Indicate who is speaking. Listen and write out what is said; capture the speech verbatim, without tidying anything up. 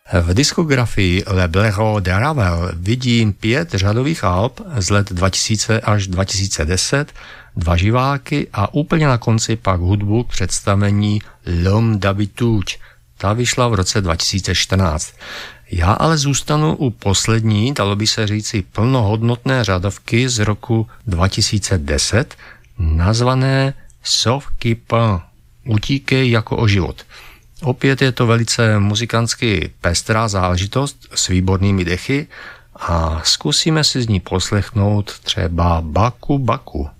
Speaker 1: V diskografii Le Blaireau de Ravel vidím pět řadových alb z let dva tisíce až dva tisíce deset, dva živáky a úplně na konci pak hudbu k představení L'Homme d'Habitude. Ta vyšla v roce dva tisíce čtrnáct. Já ale zůstanu u poslední, dalo by se říci plnohodnotné řadovky z roku dva tisíce deset, nazvané Sauf qui peint, Utíkej jako o život. Opět je to velice muzikantsky pestrá záležitost s výbornými dechy a zkusíme si z ní poslechnout třeba Baku Baku.